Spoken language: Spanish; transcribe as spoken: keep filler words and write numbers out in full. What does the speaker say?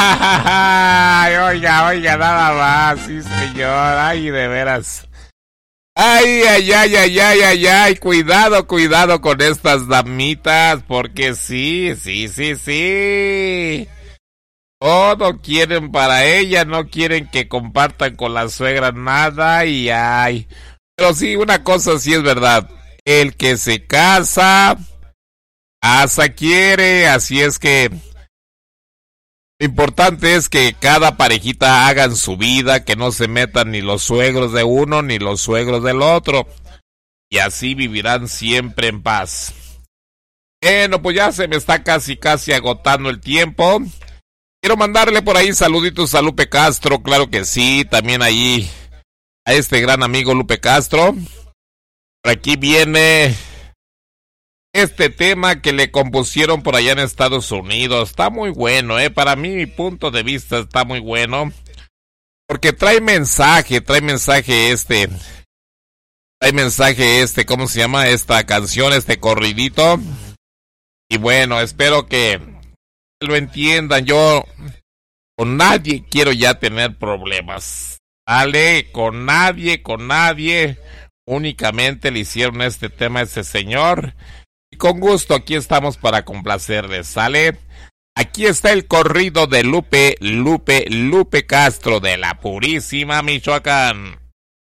Ay, oiga, oiga, nada más, sí señor, ay, de veras. Ay, ay, ay, ay, ay, ay, ay, cuidado, cuidado con estas damitas, porque sí, sí, sí, sí. Todo quieren para ella, no quieren que compartan con la suegra nada y ay. Pero sí, una cosa sí es verdad, el que se casa, casa quiere, así es que lo importante es que cada parejita hagan su vida, que no se metan ni los suegros de uno ni los suegros del otro. Y así vivirán siempre en paz. Bueno, pues ya se me está casi casi agotando el tiempo. Quiero mandarle por ahí saluditos a Lupe Castro, claro que sí, también ahí a este gran amigo Lupe Castro. Por aquí viene este tema que le compusieron por allá en Estados Unidos. Está muy bueno, eh. Para mí, mi punto de vista está muy bueno. Porque trae mensaje, trae mensaje este. Trae mensaje este, ¿cómo se llama? Esta canción, este corridito. Y bueno, espero que lo entiendan. Yo con nadie quiero ya tener problemas. Vale, con nadie, con nadie. Únicamente le hicieron este tema a ese señor. Y con gusto aquí estamos para complacerles, ¿sale? Aquí está el corrido de Lupe, Lupe, Lupe Castro de la Purísima Michoacán.